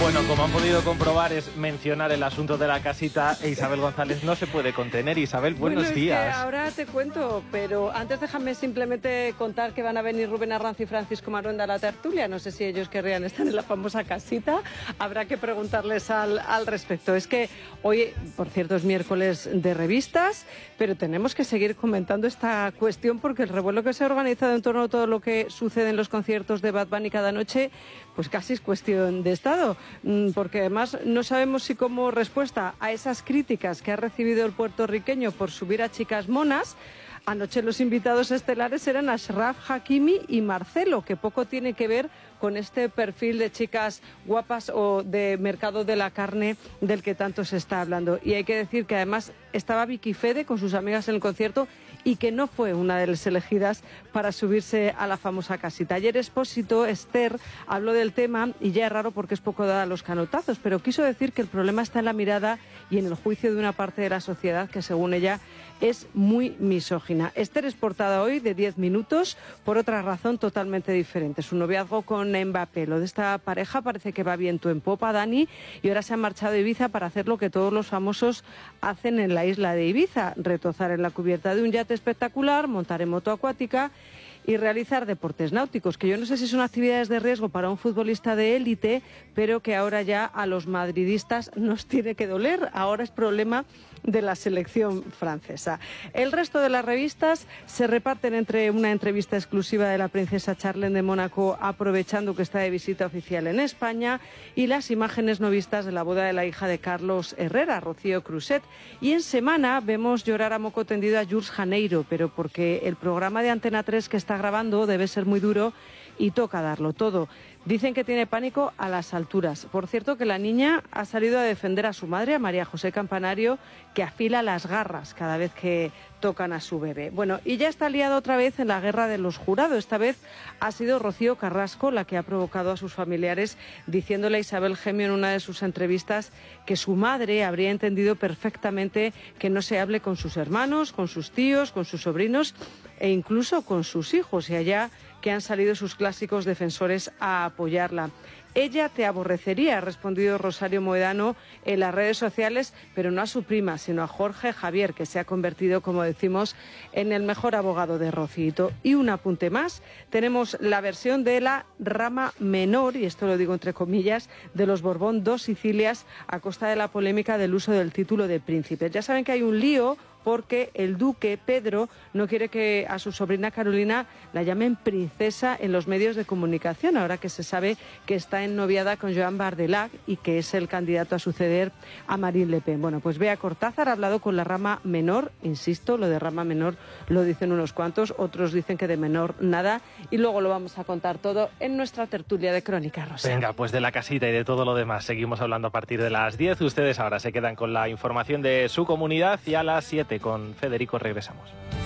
Bueno, como han podido comprobar, es mencionar el asunto de la casita e Isabel González no se puede contener. Isabel, buenos días. Es que ahora te cuento, pero antes déjame simplemente contar que van a venir Rubén Arranz y Francisco Maruenda a la tertulia. No sé si ellos querrían estar en la famosa casita. Habrá que preguntarles al respecto. Es que hoy, por cierto, es miércoles de revistas, pero tenemos que seguir comentando esta cuestión porque el revuelo que se ha organizado en torno a todo lo que sucede en los conciertos de Bad Bunny cada noche, pues casi es cuestión de Estado. Porque además no sabemos si como respuesta a esas críticas que ha recibido el puertorriqueño por subir a chicas monas, anoche los invitados estelares eran Ashraf Hakimi y Marcelo, que poco tiene que ver con este perfil de chicas guapas o de mercado de la carne del que tanto se está hablando. Y hay que decir que además estaba Vicky Fede con sus amigas en el concierto y que no fue una de las elegidas para subirse a la famosa casita. Ayer Expósito, Esther, habló del tema y ya es raro porque es poco dada a los canotazos, pero quiso decir que el problema está en la mirada y en el juicio de una parte de la sociedad que, según ella, es muy misógina. Esther es portada hoy de 10 minutos por otra razón totalmente diferente. Su noviazgo con Mbappé. Lo de esta pareja parece que va viento en popa, Dani, y ahora se han marchado a Ibiza para hacer lo que todos los famosos hacen en la isla de Ibiza: retozar en la cubierta de un yate espectacular, montar en moto acuática y realizar deportes náuticos, que yo no sé si son actividades de riesgo para un futbolista de élite, pero que ahora ya a los madridistas nos tiene que doler. Ahora es problema de la selección francesa. El resto de las revistas se reparten entre una entrevista exclusiva de la princesa Charlene de Mónaco, aprovechando que está de visita oficial en España, y las imágenes no vistas de la boda de la hija de Carlos Herrera, Rocío Cruzet. Y en Semana vemos llorar a moco tendido a Jules Janeiro, pero porque el programa de Antena 3 que está grabando debe ser muy duro y toca darlo todo. Dicen que tiene pánico a las alturas. Por cierto, que la niña ha salido a defender a su madre, a María José Campanario, que afila las garras cada vez que tocan a su bebé. Bueno, y ya está liado otra vez en la guerra de los jurados. Esta vez ha sido Rocío Carrasco la que ha provocado a sus familiares, diciéndole a Isabel Gemio en una de sus entrevistas que su madre habría entendido perfectamente que no se hable con sus hermanos, con sus tíos, con sus sobrinos e incluso con sus hijos, y allá que han salido sus clásicos defensores a apoyarla. Ella te aborrecería, ha respondido Rosario Moedano en las redes sociales, pero no a su prima, sino a Jorge Javier, que se ha convertido, como decimos, en el mejor abogado de Rocito. Y un apunte más, tenemos la versión de la rama menor, y esto lo digo entre comillas, de los Borbón dos Sicilias, a costa de la polémica del uso del título de príncipe. Ya saben que hay un lío porque el duque Pedro no quiere que a su sobrina Carolina la llamen princesa en los medios de comunicación, ahora que se sabe que está ennoviada con Joan Bardelac y que es el candidato a suceder a Marine Le Pen. Bueno, pues Bea Cortázar ha hablado con la rama menor, insisto, lo de rama menor lo dicen unos cuantos, otros dicen que de menor nada, y luego lo vamos a contar todo en nuestra tertulia de Crónica Rosa. Venga, pues de la casita y de todo lo demás seguimos hablando a partir de las 10. Ustedes ahora se quedan con la información de su comunidad y a las 7 con Federico regresamos.